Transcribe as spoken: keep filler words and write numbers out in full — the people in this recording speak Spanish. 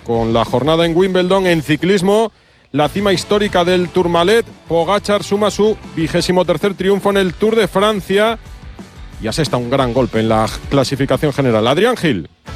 con la jornada en Wimbledon. En ciclismo, la cima histórica del Tourmalet. Pogačar suma su vigésimo tercer triunfo en el Tour de Francia y asesta un gran golpe en la clasificación general. Adrián Gil.